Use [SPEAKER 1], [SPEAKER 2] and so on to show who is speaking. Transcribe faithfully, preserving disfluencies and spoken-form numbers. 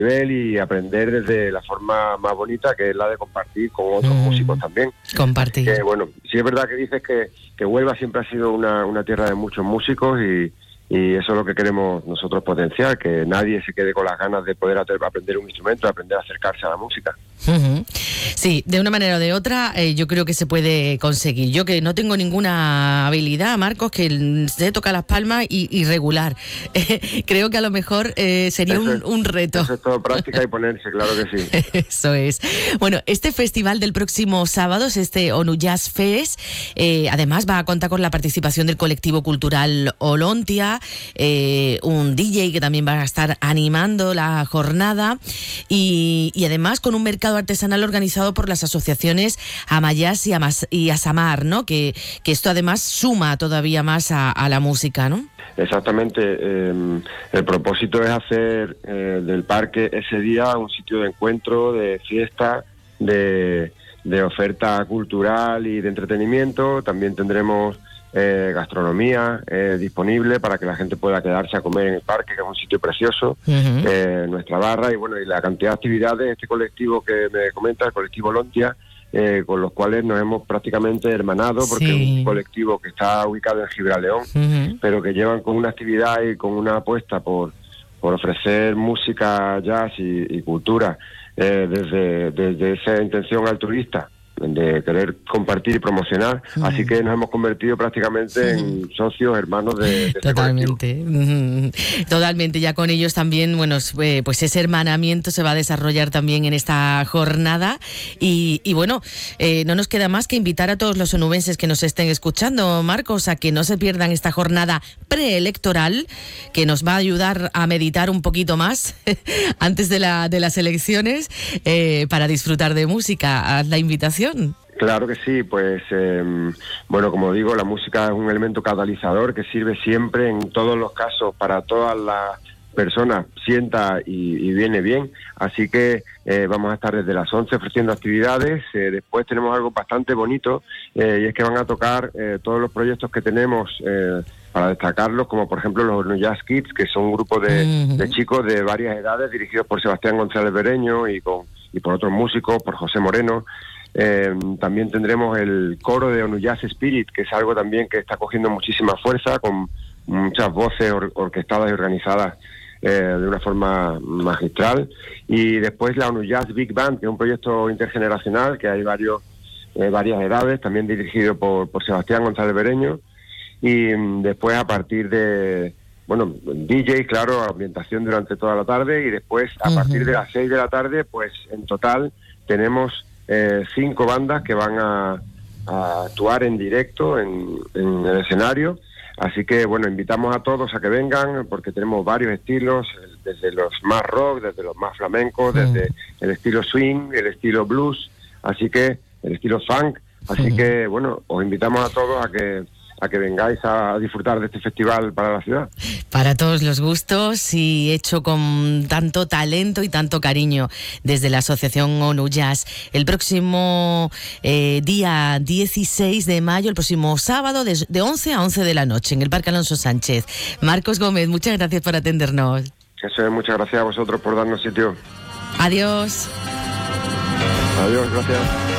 [SPEAKER 1] nivel y aprender desde la forma más bonita, que es la de compartir con otros mm. músicos también.
[SPEAKER 2] Compartir.
[SPEAKER 1] Que, bueno, sí es verdad que dices que, que Huelva siempre ha sido una, una tierra de muchos músicos y, y eso es lo que queremos nosotros potenciar, que nadie se quede con las ganas de poder aprender un instrumento, de aprender a acercarse a la música.
[SPEAKER 2] Uh-huh. Sí, de una manera o de otra eh, yo creo que se puede conseguir. Yo que no tengo ninguna habilidad, Marcos, que se toca las palmas y, y regular. Eh, creo que a lo mejor eh, sería un,
[SPEAKER 1] es,
[SPEAKER 2] un reto.
[SPEAKER 1] Eso es todo práctica y ponerse, claro que sí.
[SPEAKER 2] Eso es. Bueno, este festival del próximo sábado es este ONU Jazz Fest. Eh, además va a contar con la participación del colectivo cultural Olontia, eh, un D J que también va a estar animando la jornada y, y además con un mercado artesanal organizado por las asociaciones Amayas y, Amas, y Asamar, ¿no? Que, que esto además suma todavía más a, a la música, ¿no?
[SPEAKER 1] Exactamente. Eh, el propósito es hacer eh, del parque ese día un sitio de encuentro, de fiesta, de, de oferta cultural y de entretenimiento. También tendremos eh, gastronomía eh, disponible para que la gente pueda quedarse a comer en el parque, que es un sitio precioso. Uh-huh. eh, nuestra barra y bueno y la cantidad de actividades, este colectivo que me comenta, el colectivo Olontia, eh, con los cuales nos hemos prácticamente hermanado, porque sí. es un colectivo que está ubicado en Gibraleón, uh-huh. pero que llevan con una actividad y con una apuesta por, por ofrecer música, jazz y, y cultura eh, desde, desde esa intención altruista de querer compartir y promocionar, mm. así que nos hemos convertido prácticamente mm. en socios, hermanos de, de
[SPEAKER 2] Totalmente, mm. totalmente, ya con ellos también, bueno, pues ese hermanamiento se va a desarrollar también en esta jornada y, y bueno, eh, no nos queda más que invitar a todos los onubenses que nos estén escuchando, Marcos, a que no se pierdan esta jornada preelectoral, que nos va a ayudar a meditar un poquito más antes de, la, de las elecciones, eh, para disfrutar de música. Haz la invitación.
[SPEAKER 1] Claro que sí, pues eh, bueno, como digo, la música es un elemento catalizador que sirve siempre en todos los casos para todas las personas, sienta y, y viene bien, así que eh, vamos a estar desde las once ofreciendo actividades. Eh, después tenemos algo bastante bonito eh, y es que van a tocar eh, todos los proyectos que tenemos eh, para destacarlos, como por ejemplo los ONU Jazz Kids, que son un grupo de, uh-huh. de chicos de varias edades dirigidos por Sebastián González Bereño y, con, y por otros músicos, por José Moreno. Eh, también tendremos el coro de ONU Jazz Spirit, que es algo también que está cogiendo muchísima fuerza, con muchas voces or- orquestadas y organizadas eh, de una forma magistral. Y después la ONU Jazz Big Band, que es un proyecto intergeneracional, que hay varios eh, varias edades, también dirigido por, por Sebastián González Bereño. Y um, después, a partir de, bueno, D J, claro, ambientación durante toda la tarde, y después a uh-huh. partir de las seis de la tarde, pues en total tenemos Eh, cinco bandas que van a, a actuar en directo en, en el escenario, así que bueno, invitamos a todos a que vengan porque tenemos varios estilos, desde los más rock, desde los más flamencos, desde mm. el estilo swing, el estilo blues, así que el estilo funk, así mm. que bueno, os invitamos a todos a que a que vengáis a disfrutar de este festival para la ciudad.
[SPEAKER 2] Para todos los gustos y hecho con tanto talento y tanto cariño desde la Asociación ONU Jazz. El próximo eh, día dieciséis de mayo, el próximo sábado, de, de once a once de la noche, en el Parque Alonso Sánchez. Marcos Gómez, muchas gracias por atendernos.
[SPEAKER 1] Eso es, muchas gracias a vosotros por darnos sitio.
[SPEAKER 2] Adiós.
[SPEAKER 1] Adiós, gracias.